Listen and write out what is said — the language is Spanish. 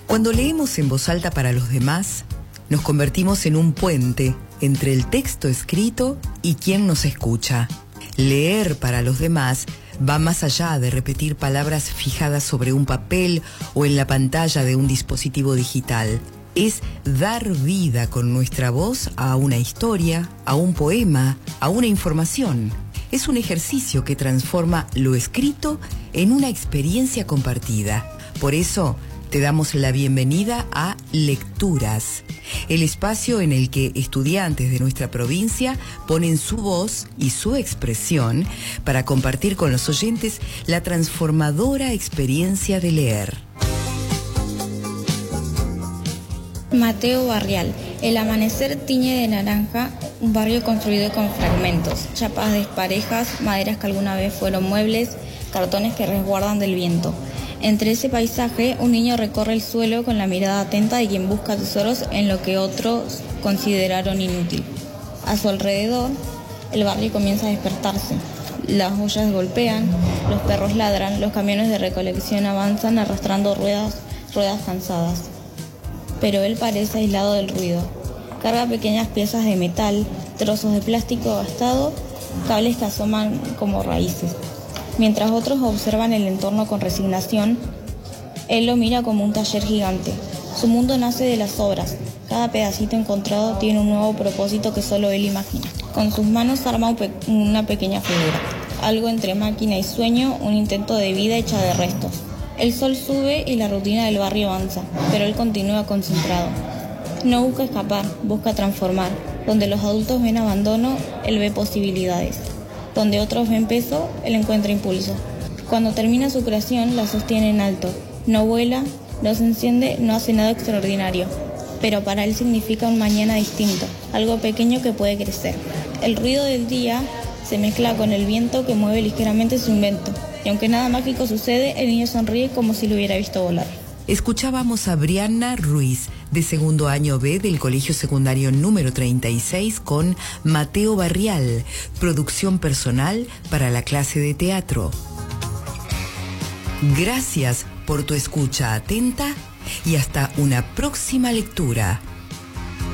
Cuando leemos en voz alta para los demás, nos convertimos en un puente entre el texto escrito y quien nos escucha. Leer para los demás va más allá de repetir palabras fijadas sobre un papel o en la pantalla de un dispositivo digital. Es dar vida con nuestra voz a una historia, a un poema, a una información. Es un ejercicio que transforma lo escrito en una experiencia compartida. Por eso, te damos la bienvenida a Lecturas, el espacio en el que estudiantes de nuestra provincia ponen su voz y su expresión para compartir con los oyentes la transformadora experiencia de leer. Mateo Barrial. El amanecer tiñe de naranja un barrio construido con fragmentos, chapas desparejas, maderas que alguna vez fueron muebles, cartones que resguardan del viento. Entre ese paisaje, un niño recorre el suelo con la mirada atenta de quien busca tesoros en lo que otros consideraron inútil. A su alrededor, el barrio comienza a despertarse. Las ollas golpean, los perros ladran, los camiones de recolección avanzan arrastrando ruedas cansadas. Pero él parece aislado del ruido. Carga pequeñas piezas de metal, trozos de plástico gastado, cables que asoman como raíces. Mientras otros observan el entorno con resignación, él lo mira como un taller gigante. Su mundo nace de las obras. Cada pedacito encontrado tiene un nuevo propósito que solo él imagina. Con sus manos arma una pequeña figura. Algo entre máquina y sueño, un intento de vida hecha de restos. El sol sube y la rutina del barrio avanza, pero él continúa concentrado. No busca escapar, busca transformar. Donde los adultos ven abandono, él ve posibilidades. Donde otros ven peso, él encuentra impulso. Cuando termina su creación, la sostiene en alto. No vuela, no se enciende, no hace nada extraordinario. Pero para él significa un mañana distinto, algo pequeño que puede crecer. El ruido del día se mezcla con el viento que mueve ligeramente su invento. Y aunque nada mágico sucede, el niño sonríe como si lo hubiera visto volar. Escuchábamos a Brianna Ruiz, de segundo año B del Colegio Secundario número 36, con Mateo Barrial, producción personal para la clase de teatro. Gracias por tu escucha atenta y hasta una próxima lectura.